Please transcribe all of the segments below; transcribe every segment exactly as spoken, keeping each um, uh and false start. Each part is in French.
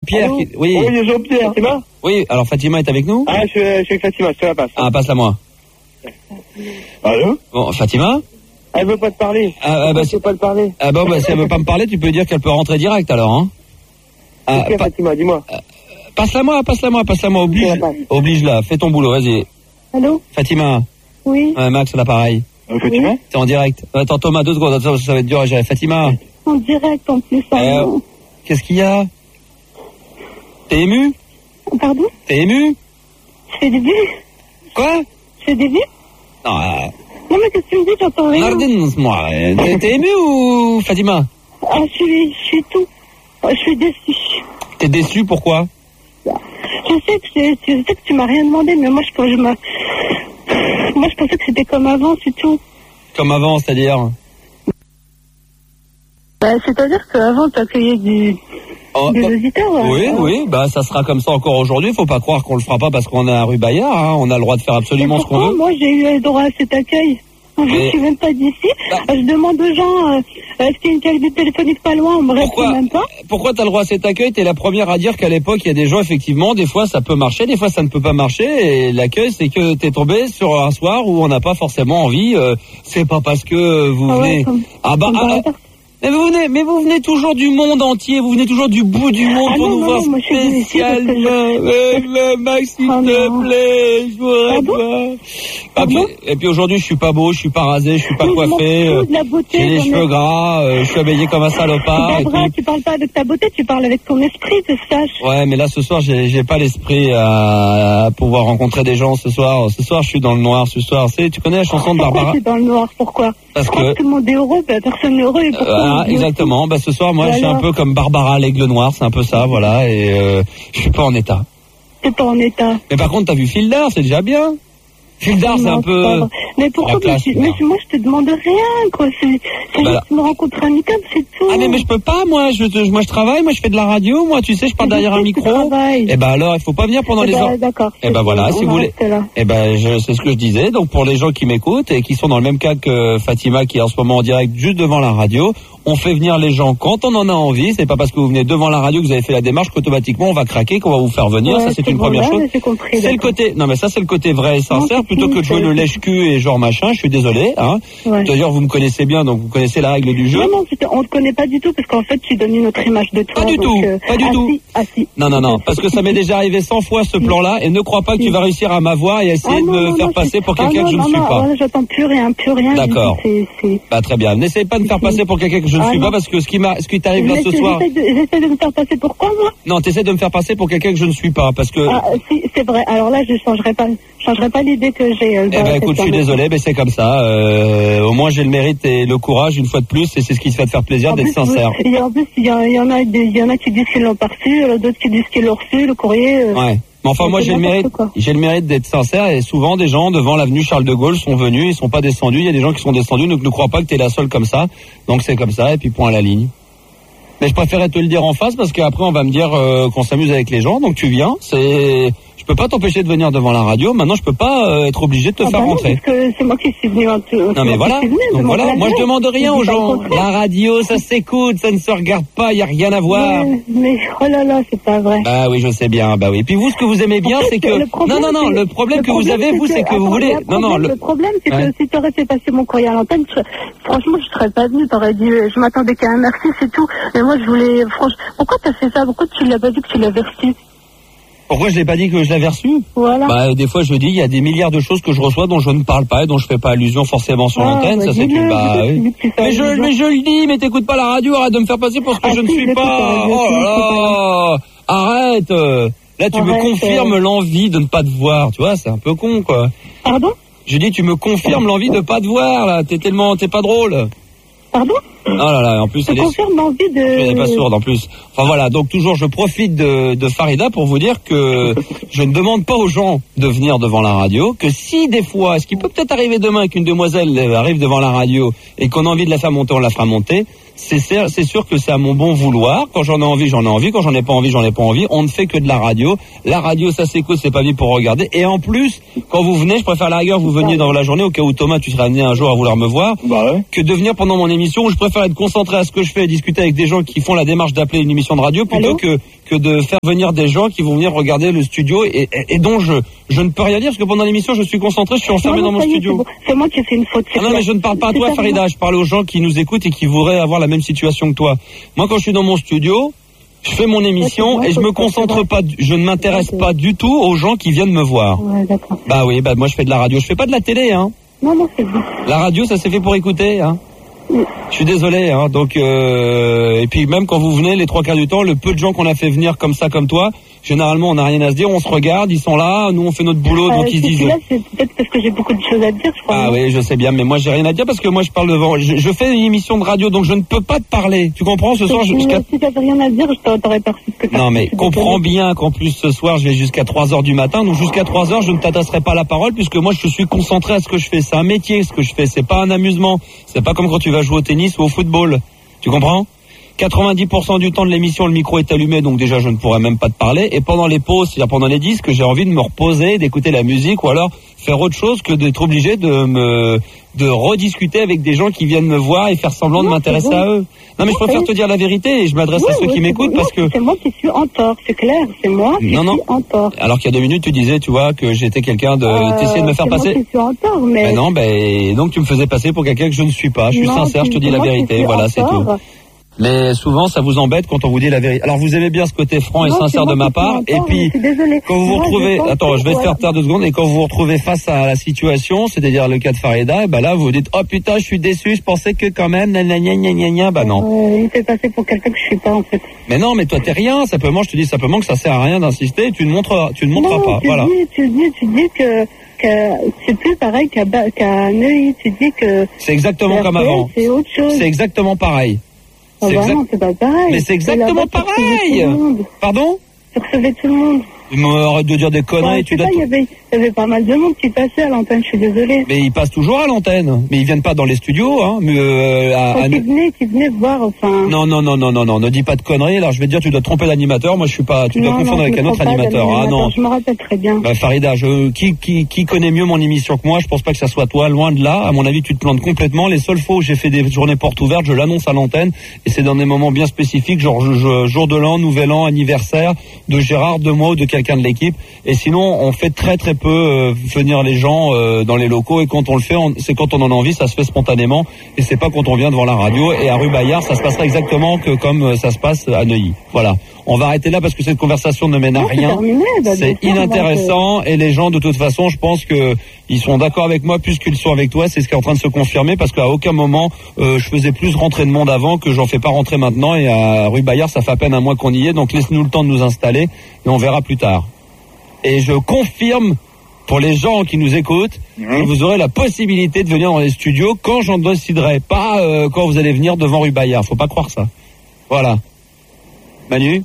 Pierre. Allô Qui... Oui. Oui, Jean-Pierre. Fatima. Oui. Alors Fatima est avec nous. Ah, je suis, je suis avec Fatima. Je te la passe. Ah, passe-la moi. Allô. Bon, Fatima. Elle veut pas te parler. Ah, ah bah, elle veut pas te parler. Ah bon, bah si elle veut pas me parler, tu peux dire qu'elle peut rentrer direct alors, hein. Ah, pa... Fatima, dis-moi. Euh, passe-la moi, passe-la moi, passe-la moi. Oblige, oblige-la. Fais ton boulot, vas-y. Allô. Fatima. Oui. Ouais, Max, l'appareil. Euh, Fatima. T'es en direct. Attends Thomas, deux secondes. Attends, ça va être dur à gérer. Fatima. En direct en plus. Euh, Qu'est-ce qu'il y a? T'es ému? Pardon? T'es ému? Je fais des vues. Quoi? Je fais des vues. Non, euh... non mais qu'est-ce que tu me dis? J'entends rien. Nardine-moi. T'es, t'es ému ou Fatima? Ah, je suis, je suis tout. Je suis déçue. T'es déçu, pourquoi? Je sais que c'est, je sais que tu m'as rien demandé, mais moi je, je me, moi je pensais que c'était comme avant, c'est tout. Comme avant, c'est-à-dire? Bah, c'est-à-dire qu'avant tu accueillais du, oh, des bah, auditeurs. Ouais. Oui, Alors, oui, bah ça sera comme ça encore aujourd'hui. Faut pas croire qu'on le fera pas parce qu'on est à rue Bayard. Hein. On a le droit de faire absolument ce qu'on veut. Moi j'ai eu le droit à cet accueil. Je ne suis même pas d'ici. Bah, je demande aux gens, euh, est-ce qu'il y a une cabine téléphonique pas loin? On me répond même pas. Pourquoi tu as le droit à cet accueil? Tu es la première à dire qu'à l'époque, il y a des gens, effectivement, des fois ça peut marcher, des fois ça ne peut pas marcher. Et l'accueil, c'est que tu es tombé sur un soir où on n'a pas forcément envie. Euh, c'est pas parce que vous ah venez... Ouais, comme, ah bah... Ah, mais vous venez, mais vous venez toujours du monde entier, vous venez toujours du bout du monde ah pour non, nous non, voir non, moi, spécialement. Je... Max, s'il ah, te plaît, je voudrais voir. Ah, puis, et puis aujourd'hui, je suis pas beau, je suis pas rasé, je suis pas oui, coiffé, j'ai les cheveux est... gras, euh, je suis habillé comme un salopard. Barbara, tu parles pas avec ta beauté, tu parles avec ton esprit, que je sache. Ouais, mais là ce soir, j'ai, j'ai pas l'esprit à, à pouvoir rencontrer des gens ce soir. Ce soir, je suis dans le noir. Ce soir, c'est, tu connais la chanson de Barbara? Pourquoi tu es dans le noir? Pourquoi? Parce je crois que que tout le monde est heureux, ben, personne n'est heureux. Et pourquoi ah, exactement. Bah ce soir, moi, et je suis alors un peu comme Barbara l'aigle noir, c'est un peu ça, voilà. Et euh, je suis pas en état. T'es pas en état. Mais par contre, t'as vu Fildar, c'est déjà bien. Fildar, c'est un peu. Mais pourquoi classe, mais, mais moi, je te demande rien, quoi. C'est, c'est bah, juste me rencontrer amicable, c'est tout. Ah mais, mais je peux pas, moi. Je, je, moi, je travaille, moi, je fais de la radio, moi. Tu sais, je parle derrière un micro. Et ben alors, il faut pas venir pendant et les bah, heures. D'accord. Et ben voilà, si vous voulez. Et ben, je, c'est ce que je disais. Donc pour les gens qui m'écoutent et qui sont dans le même cas que Fatima, qui est en ce moment en direct juste devant la radio. On fait venir les gens quand on en a envie. C'est pas parce que vous venez devant la radio que vous avez fait la démarche qu'automatiquement on va craquer, qu'on va vous faire venir. Ouais, ça c'est, c'est une bon, première là, chose. Compris, c'est le côté. Non mais ça c'est le côté vrai et sincère. Non, plutôt que de jouer le lèche-cul et genre machin. Je suis désolé. Hein. Ouais. D'ailleurs vous me connaissez bien, donc vous connaissez la règle du jeu. Non non, on te connaît pas du tout parce qu'en fait tu donnes une autre image de toi. Pas du donc, tout. Euh, pas du ah, tout. Si, ah, si. Non non non. Parce que ça m'est déjà arrivé cent fois ce plan-là et ne crois pas que tu vas réussir à m'avoir et à essayer ah, non, de me non, faire non, passer c'est... pour quelqu'un ah, non, que je non, ne suis non, pas. Voilà, j'attends plus rien, plus rien. D'accord. C'est, c'est... Bah très bien. N'essaye pas de me faire passer pour quelqu'un que je ne ah, suis non. pas parce que ce qui m'a, ce qui t'arrive là ce soir. J'essaie de, j'essaie de me faire passer pour quoi, moi? Non, t'essaies de me faire passer pour quelqu'un que je ne suis pas, parce que... Ah, si, c'est vrai. Alors là, je changerai pas, je changerai pas l'idée que j'ai. Euh, eh ben, écoute, je suis désolé, mais c'est comme ça. Euh, au moins, j'ai le mérite et le courage, une fois de plus, et c'est ce qui se fait te faire plaisir en d'être plus, sincère. Et en plus, il y, y en a, il y en a qui disent qu'ils l'ont pas reçu, d'autres qui disent qu'ils l'ont reçu, le courrier. Euh, ouais. Mais enfin, moi, j'ai le mérite, j'ai le mérite d'être sincère, et souvent, des gens devant l'avenue Charles de Gaulle sont venus, ils sont pas descendus. Il y a des gens qui sont descendus, donc ne crois pas que t'es la seule comme ça. Donc c'est comme ça, et puis point à la ligne. Mais je préférais te le dire en face parce qu'après on va me dire euh, qu'on s'amuse avec les gens. Donc tu viens. C'est, je peux pas t'empêcher de venir devant la radio. Maintenant je peux pas euh, être obligé de te ah faire bah non, rentrer. Parce que c'est moi qui suis venu. Un peu, non mais voilà. Venu, donc voilà. Moi je demande rien aux gens. La radio ça s'écoute, ça ne se regarde pas. Il y a rien à voir. Mais, mais oh là là, c'est pas vrai. Bah oui, je sais bien. Bah oui. Puis vous, ce que vous aimez bien, en fait, c'est que problème, non non non. Le problème le que problème, vous avez, vous, c'est que, attends, vous voulez. Problème, non non. Le, le... problème, c'est ouais. que si tu aurais fait passer mon courrier à l'antenne, je... franchement, je serais pas venue. T'aurais dit, je m'attendais qu'à un merci, c'est tout. Mais moi, je voulais, franchement, pourquoi t'as fait ça? Pourquoi tu l'as pas dit que tu l'avais reçu? Pourquoi je l'ai pas dit que je l'avais reçu? Voilà. Bah, des fois, je dis, il y a des milliards de choses que je reçois dont je ne parle pas et dont je fais pas allusion forcément sur ah, l'antenne. Bah, ça, c'est une, bah, oui. Mais je, mais je le dis, mais t'écoutes pas la radio, arrête de me faire passer pour ce que ah, je si, ne suis pas. Oh là là. Arrête. Là, tu arrête, me confirmes euh... l'envie de ne pas te voir. Tu vois, c'est un peu con, quoi. Pardon? Je dis, tu me confirmes l'envie de pas te voir, là. T'es tellement, t'es pas drôle. Pardon? Oh là là, en plus, je elle confirme est... l'envie de... Elle n'est pas sourde, en plus. Enfin voilà, donc toujours, je profite de, de Farida pour vous dire que je ne demande pas aux gens de venir devant la radio, que si des fois, ce qui peut peut-être arriver demain qu'une demoiselle arrive devant la radio et qu'on a envie de la faire monter, on la fera monter, c'est, c'est sûr que c'est à mon bon vouloir. Quand j'en ai envie, j'en ai envie. Quand j'en ai pas envie, j'en ai pas envie. On ne fait que de la radio. La radio, ça s'écoute, c'est pas vu pour regarder. Et en plus, quand vous venez, je préfère la rigueur, vous veniez dans la journée, au cas où Thomas, tu serais amené un jour à vouloir me voir, bah ouais. que de venir pendant mon émission où je préfère être concentré à ce que je fais et discuter avec des gens qui font la démarche d'appeler une émission de radio plutôt que, que de faire venir des gens qui vont venir regarder le studio et, et, et dont je, je ne peux rien dire parce que pendant l'émission je suis concentré, je suis enfermé Non, non, dans mon ça y est, studio. c'est bon. C'est moi qui ai fait une faute. c'est Ah non clair. mais je ne parle pas à C'est toi ça, Farida, je parle aux gens qui nous écoutent et qui voudraient avoir la même situation que toi. Moi quand je suis dans mon studio, je fais mon émission Ouais, c'est et je bon, me c'est concentre vrai. pas, je ne m'intéresse Ouais, pas du tout aux gens qui viennent me voir. Ouais, d'accord. Bah oui, bah moi je fais de la radio, je fais pas de la télé hein. Non, non, c'est bon. La radio ça s'est fait pour écouter hein. Oui. Je suis désolé hein. Donc euh, et puis même quand vous venez les trois quarts du temps, le peu de gens qu'on a fait venir comme ça comme toi, généralement on n'a rien à se dire, on se regarde, ils sont là, nous on fait notre boulot, donc Euh, ils se si disent. tu là, c'est peut-être parce que j'ai beaucoup de choses à dire, je crois. Ah non oui, je sais bien, mais moi j'ai rien à dire parce que moi je parle devant. Je, je fais une émission de radio, donc je ne peux pas te parler. Tu comprends ce soir je, Mais jusqu'à- si t'avais rien à dire, je t'aurais pas reçu ce que t'as Non reçu, mais je suis comprends désolée. bien qu'en plus ce soir je vais jusqu'à trois heures du matin, donc jusqu'à trois heures je ne t'adresserai pas la parole puisque moi je suis concentré à ce que je fais. C'est un métier ce que je fais, c'est pas un amusement. C'est pas comme quand tu vas jouer au tennis ou au football. Tu comprends ? quatre-vingt-dix pour cent du temps de l'émission, le micro est allumé, donc déjà je ne pourrais même pas te parler. Et pendant les pauses, c'est-à-dire pendant les disques, j'ai envie de me reposer, d'écouter la musique ou alors faire autre chose que d'être obligé de me de rediscuter avec des gens qui viennent me voir et faire semblant de Non, m'intéresser c'est bon. à eux. Non mais je préfère Oui. te dire la vérité et je m'adresse Ouais, à ceux ouais, qui c'est m'écoutent bon. parce Non, que c'est moi qui suis en tort, c'est clair, c'est moi qui Non, non. suis en tort. alors qu'il y a deux minutes tu disais, tu vois, que j'étais quelqu'un de Euh, t'essayais de me faire c'est passer. Moi qui suis en tort, mais. Ben non, ben donc tu me faisais passer pour quelqu'un que je ne suis pas. Je suis Non, sincère, je te c'est dis la moi qui vérité. suis Voilà, en c'est tout. tort. Mais souvent, ça vous embête quand on vous dit la vérité. Alors, vous aimez bien ce côté franc et Non, sincère c'est de moi ma qui suis part. en Et tort, puis, je suis désolée. quand vous vous Moi, je retrouvez, pense attends, que- je vais te voilà. faire taire deux secondes. Et quand vous vous retrouvez face à la situation, c'est-à-dire le cas de Farida, et ben là, vous vous dites, oh putain, je suis déçu. Je pensais que quand même, gna gna gna gna gna gna. Bah non. Euh, il fait passer pour quelqu'un que je suis pas, en fait. Mais non, mais toi, t'es rien. Simplement, je te dis simplement que ça sert à rien d'insister. Tu ne montres, tu ne montreras non, pas. tu Voilà. dis, tu dis, tu dis que, que c'est plus pareil qu'à, Ba- qu'à Neuilly. Tu dis que. C'est exactement la comme R T L, avant. C'est autre chose. C'est exactement pareil. Ah c'est bah exact- non, c'est pas pareil. Mais c'est exactement là-bas, tu recevais pareil. tout le monde. Pardon? Tu recevais tout le monde. Mais arrête de dire des Ouais, conneries. je Tu sais dois pas, il y avait, il y avait pas mal de monde qui passait à l'antenne, je suis désolée. Mais ils passent toujours à l'antenne. Mais ils viennent pas dans les studios, hein. Mais, euh, à- Quand à- ils venaient, qui venaient voir, enfin. Non, non, non, non, non, non. Ne dis pas de conneries. Alors je vais te dire, tu dois te tromper d'animateur. Moi, je suis pas. Tu dois Non, confondre non, avec je un me autre trompe pas animateur. Ah d'animateur, non. Je me rappelle très bien. Bah, Farida, je, qui, qui, qui connaît mieux mon émission que moi? Je pense pas que ça soit toi. Loin de là. À mon avis, tu te plantes complètement. Les seules fois où j'ai fait des journées portes ouvertes, je l'annonce à l'antenne. Et c'est dans des moments bien spécifiques, genre je- je- jour de l'an, nouvel an, anniversaire de Gérard, de moi ou de quelqu'un de l'équipe. Et sinon, on fait très très peu euh, venir les gens euh, dans les locaux. Et quand on le fait, on- c'est quand on en a envie, ça se fait spontanément. Et c'est pas quand on vient devant la radio. Et à rue Bayard, ça se passera exactement que comme euh, ça se passe à Neuilly. Voilà. On va arrêter là parce que cette conversation ne mène à Non, c'est rien. terminé, bah, C'est bien sûr, inintéressant et les gens de toute façon, je pense que ils sont d'accord avec moi plus qu'ils sont avec toi. C'est ce qui est en train de se confirmer parce qu'à aucun moment euh, je faisais plus rentrer de monde avant que j'en fais pas rentrer maintenant. Et à rue Bayard, ça fait à peine un mois qu'on y est, donc laisse-nous le temps de nous installer et on verra plus tard. Et je confirme pour les gens qui nous écoutent, que vous aurez la possibilité de venir dans les studios quand j'en déciderai, pas euh, quand vous allez venir devant rue Bayard. Faut pas croire ça. Voilà. Manu.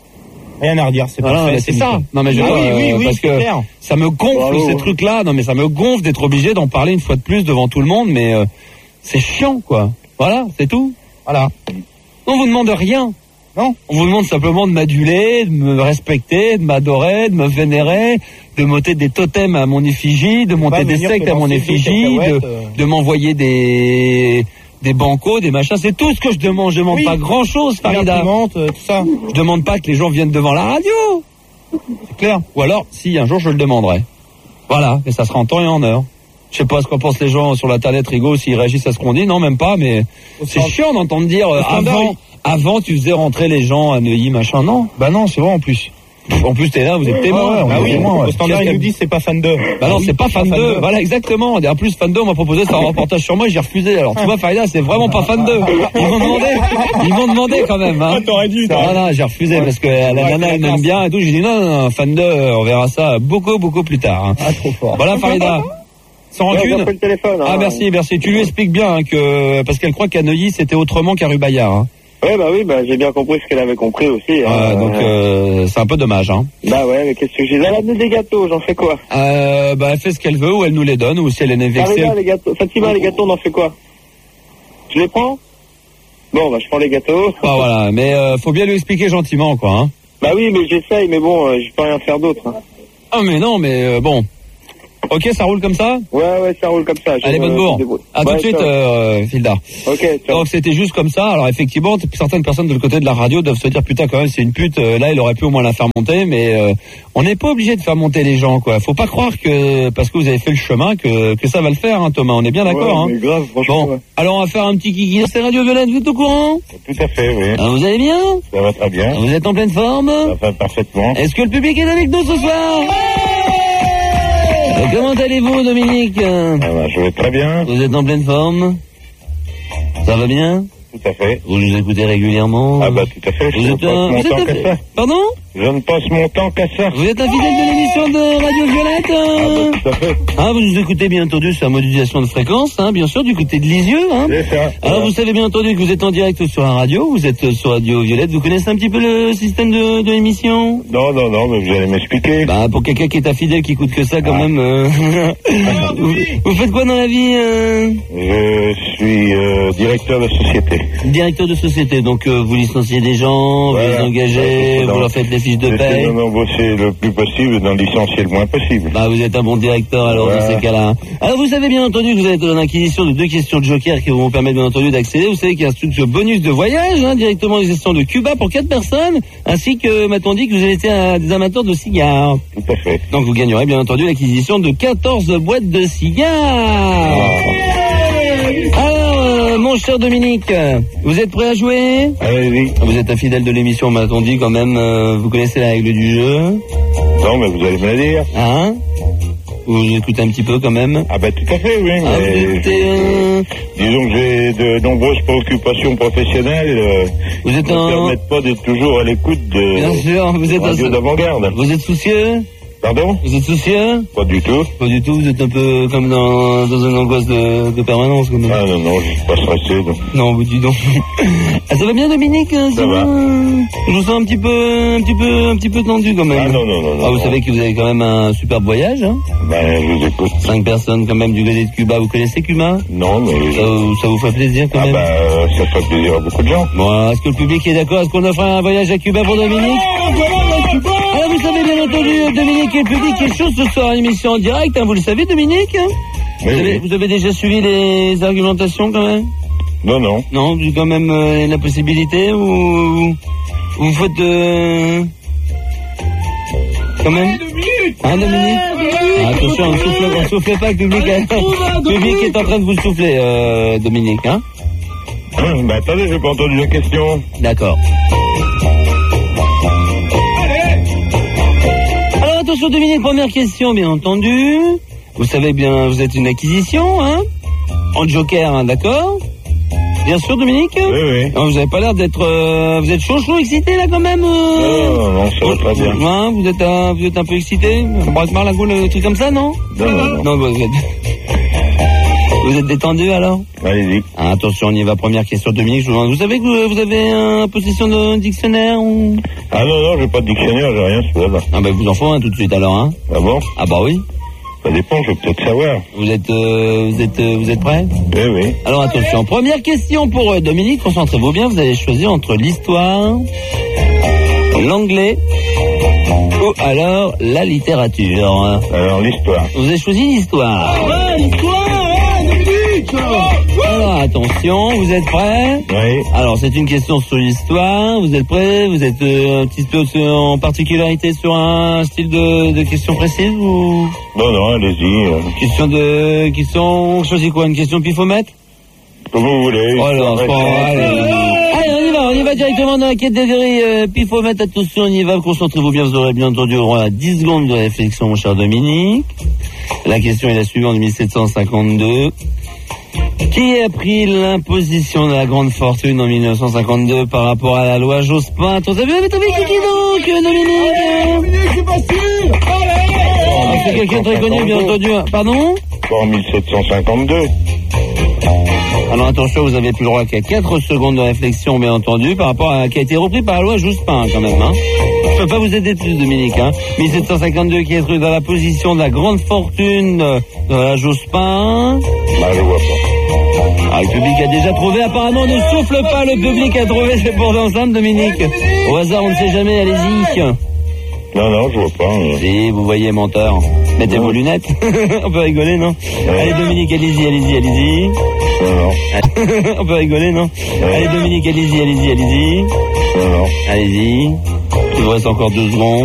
Rien à redire, c'est Voilà, parfait, mais c'est ça. nickel. Non mais je Ah vois, oui, oui, euh, oui, parce c'est que clair. ça me gonfle Bravo. ces trucs-là. Non mais ça me gonfle d'être obligé d'en parler une fois de plus devant tout le monde. Mais euh, c'est chiant, quoi. Voilà, c'est tout. Voilà. On vous demande rien. Non. On vous demande simplement de m'aduler, de me respecter, de m'adorer, de me vénérer, de monter des totems à mon effigie, de monter Pas des venir sectes te à mon lancer des effigie, de, cacahuètes, euh. de m'envoyer des des bancos, des machins. C'est tout ce que je demande. Je demande Oui. pas grand-chose, Farida. L'imprimante, euh, tout ça. Je demande pas que les gens viennent devant la radio. C'est clair. Ou alors, si un jour je le demanderai. Voilà, et ça sera en temps et en heure. Je sais pas ce qu'en pensent les gens sur l'internet, Rigaud, s'ils réagissent à ce qu'on dit. Non, même pas, mais c'est stand- chiant d'entendre dire euh, au standard, avant, il- avant tu faisais rentrer les gens à Neuilly, machin. Non. Bah non, c'est vrai en plus. En plus, t'es là, vous êtes témoin. Bah Vous oui, êtes témoin, ouais. au standard, ils nous disent c'est pas fan d'eux. Bah non, oui, c'est pas fan fan d'eux. d'eux. Voilà, exactement. Et en plus, fan d'eux, on m'a proposé de faire un reportage sur moi, j'ai refusé. Alors, tu vois, Farida, c'est vraiment pas fan d'eux. Ils m'ont demandé, ils m'ont demandé quand même, hein. Ah, t'aurais dû, Non, t'aurais non, j'ai refusé parce que la Ouais, nana, c'est elle la m'aime classe. bien et tout. J'ai dit non, non, non, fan d'eux, on verra ça beaucoup, beaucoup plus tard, hein. Ah, trop fort. Voilà, Farida. Sans Ouais, j'ai rancune. appelé le téléphone. Ah, hein. merci, merci. Tu lui expliques bien, hein, que, parce qu'elle croit qu'à Neuilly, c'était autrement qu'à rue Bayard, hein. Ouais, bah oui, bah j'ai bien compris ce qu'elle avait compris aussi. hein. Euh, donc, euh, c'est un peu dommage, hein. Bah ouais, mais qu'est-ce que j'ai? Elle a amené des gâteaux, j'en fais quoi? Euh, bah, elle fait ce qu'elle veut ou elle nous les donne ou si elle est Ah, vexée. regarde les gâteaux. Fatima, les gâteaux, on en fait quoi? Je les prends? Bon, bah je prends les gâteaux. Bah, voilà. Mais, euh, faut bien lui expliquer gentiment, quoi, hein. Bah oui, mais j'essaye, mais bon, euh, je peux rien faire d'autre. hein. Ah, mais non, mais, euh, bon. Ok, ça roule comme ça? Ouais, ouais, ça roule comme ça. Je- Allez, bonne euh, bourre. je débrouille. À tout Ouais, de suite, ciao. euh, Fildar. Ok, ciao. Donc c'était juste comme ça. Alors effectivement, t- certaines personnes de l'autre côté de la radio doivent se dire putain quand même c'est une pute. Euh, là, il aurait pu au moins la faire monter, mais euh, on n'est pas obligé de faire monter les gens, quoi. Faut pas croire que parce que vous avez fait le chemin que que ça va le faire, hein, Thomas. On est bien d'accord. Ouais, hein. mais grave, franchement. Bon, ouais. alors on va faire un petit kiki. C'est Radio Violette, vous êtes au courant? Tout à fait, oui. Ah, vous allez bien? Ça va très bien. Vous êtes en pleine forme? Ça va parfaitement. Est-ce que le public est avec nous ce soir? Euh, Comment allez-vous, Dominique? Ah bah, je vais très bien. Vous êtes en pleine forme? Ça va bien? Tout à fait. Vous nous écoutez régulièrement? Ah bah tout à fait. Je Vous ne êtes passe un... mon vous êtes temps un... qu'à ça. Pardon? Je ne passe mon temps qu'à ça. Vous êtes un fidèle de l'émission de Radio Violette? Ah euh bah tout à fait. Ah, vous nous écoutez bien entendu sur la modulation de fréquence, hein, bien sûr, du côté de Lisieux, hein. C'est ça. Alors vous savez bien entendu que vous êtes en direct sur la radio, vous êtes sur Radio Violette, vous connaissez un petit peu le système de, de l'émission? Non, non, non, mais vous allez m'expliquer. Bah pour quelqu'un qui est un fidèle qui écoute que ça quand Ah. même. euh, vous, vous faites quoi dans la vie? euh Je suis euh, directeur de société. Directeur de société, donc euh, vous licenciez des gens, vous Voilà. les engagez, Ouais, vous leur faites les fiches de J'essaie paie. d'en embaucher le plus possible, d'en licencier le moins possible. Bah vous êtes un bon directeur alors Voilà. dans ces cas-là. Alors vous savez bien entendu que vous êtes en acquisition de deux questions de joker qui vont vous permettre bien entendu d'accéder. Vous savez qu'il y a un truc de bonus de voyage, hein, directement des gestions de Cuba pour quatre personnes, ainsi que m'a-t-on dit que vous étiez un- des amateurs de cigares. Tout à fait. Donc vous gagnerez bien entendu l'acquisition de quatorze boîtes de cigares. Alors, euh, mon cher Dominique, vous êtes prêt à jouer? Allez-y. Vous êtes un fidèle de l'émission, m'a-t-on dit quand même. euh, vous connaissez la règle du jeu, Non, mais vous allez me la dire. hein? Vous écoutez un petit peu quand même. Ah bah tout à fait, oui. Ah, vous Mais écoutez, euh, disons que j'ai de nombreuses préoccupations professionnelles euh, vous êtes qui ne me un... permettent pas d'être toujours à l'écoute Bien de sûr, vous êtes radio un... d'avant-garde. Vous êtes soucieux? Pardon? Vous êtes soucieux? Pas du tout. Pas du tout, vous êtes un peu comme dans, dans une angoisse de, de permanence quand même. Ah non, non, je suis pas stressé. Donc. Non, vous dites donc. Ah, ça va bien Dominique? hein, Ça sinon, va. euh, Je vous sens un petit peu, un petit peu, un petit peu tendu quand même. Ah non, non, non. Ah, vous non. savez que vous avez quand même un superbe voyage, hein? Ben, je vous écoute. Cinq personnes quand même du côté de Cuba. Vous connaissez Cuba? Non, mais... Ça, vous- ça vous fait plaisir quand Ah même? bah, euh, ça fait plaisir à beaucoup de gens. Bon, alors, est-ce que le public est d'accord? Est-ce qu'on offre un voyage à Cuba pour Dominique? Alors vous savez bien entendu, Dominique et le public est chaud ce soir à l'émission en direct, hein, vous le savez Dominique? Vous Oui, avez, oui. vous avez déjà suivi les argumentations quand même? Non, non. Non, vous avez quand même euh, la possibilité ou vous faites euh, quand même? Hein Dominique? Ah, attention, ne soufflez, on soufflez pas, le public, est- le public est en train de vous souffler, euh, Dominique, hein? bah attendez, j'ai pas entendu la question. D'accord. Alors attention Dominique, première question bien entendu. Vous savez bien, vous êtes une acquisition, hein? En joker, hein, d'accord? Bien sûr Dominique? Oui, oui. Non, vous avez pas l'air d'être... euh, vous êtes chaud chaud excité là quand même euh... Non, non, non, ça va très bien. Hein, vous, êtes, euh, vous êtes un peu excité? Brasse-marre la goule, un truc comme ça, non? Non, non, non. Non, bah, vous êtes... Vous êtes détendu alors? Allez-y. Ah, attention, on y va. Première question, Dominique. Je vous, demande, vous savez que vous, vous avez un possession de dictionnaire ou... Ah non, non, j'ai pas de dictionnaire, j'ai rien sous la main. Ah, ben, vous en faut un tout de suite alors, hein? Ah bon? Ah, bah oui. Ça dépend, je vais peut-être savoir. Vous êtes, euh, vous êtes, euh, vous êtes prêts? Oui, oui. Alors, attention. Première question pour euh, Dominique. Concentrez-vous bien. Vous allez choisir entre l'histoire, l'anglais ou alors la littérature. Alors, l'histoire. Vous avez choisi l'histoire. Alors, attention. Vous êtes prêts? Oui. Alors, c'est une question sur l'histoire. Vous êtes prêts? Vous êtes euh, un petit peu sur- en particularité sur un style de, de question précise ou Non, non, allez-y. euh, question de question on choisit quoi? Une question pifomètre? Comme vous voulez. Oh là, c'est pas grave. Allez, on y va, on y va directement dans la quête des vérés. Euh, pifomètre, attention, on y va. Concentrez-vous bien, vous aurez bien entendu au moins dix secondes de réflexion, mon cher Dominique. La question est la suivante, mille sept cent cinquante-deux. Qui a pris l'imposition de la grande fortune en mille neuf cent cinquante-deux par rapport à la loi Jospin? T'as vu, mais t'as vu qui donc, euh, Dominique? C'est facile. Ah, c'est quelqu'un de très connu, bien entendu. Pardon? Pas en mille sept cent cinquante-deux. Alors attention, vous avez plus le droit qu'à quatre secondes de réflexion, bien entendu, par rapport à qui a été repris par la loi Jospin, quand même, hein. Je peux pas vous aider plus, Dominique, hein. mille sept cent cinquante-deux qui est trouvé dans la position de la grande fortune de la Jospin. Bah, je vois pas. Ah, le public a déjà trouvé, apparemment, ne souffle pas, le public a trouvé, c'est pour l'ensemble, Dominique. Au hasard, on ne sait jamais, allez-y. Non, non, je vois pas. euh. Si, vous voyez, menteur. Mettez vos lunettes. On peut rigoler, non? Allez, Dominique, allez-y, allez-y, allez-y. Non. On peut rigoler, non? Allez, Dominique, allez-y, allez-y, allez-y. Non. Allez-y. Il vous reste encore deux secondes.